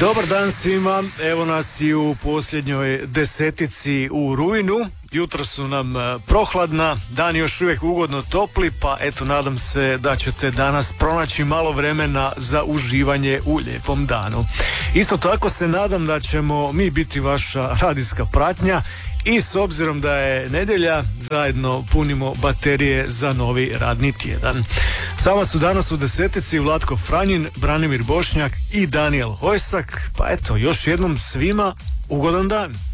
Dobar dan svima, evo nas i u posljednjoj desetici u rujnu. Jutro su nam prohladna, dan još uvijek ugodno topli, pa eto nadam se da ćete danas pronaći malo vremena za uživanje u lijepom danu. Isto tako se nadam da ćemo mi biti vaša radijska pratnja i s obzirom da je nedjelja, zajedno punimo baterije za novi radni tjedan. Sama su danas u desetici Vlatko Franjin, Branimir Bošnjak i Daniel Hojsak, pa eto još jednom svima ugodan dan.